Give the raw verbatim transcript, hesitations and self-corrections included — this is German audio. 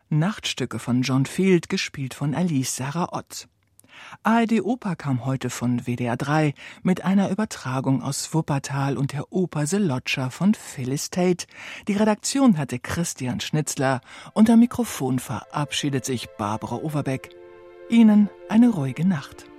Nachtstücke von John Field, gespielt von Alice Sarah Ott. A R D Oper kam heute von W D R drei mit einer Übertragung aus Wuppertal und der Oper The Lodger von Phyllis Tate. Die Redaktion hatte Christian Schnitzler und am Mikrofon verabschiedet sich Barbara Overbeck. Ihnen eine ruhige Nacht.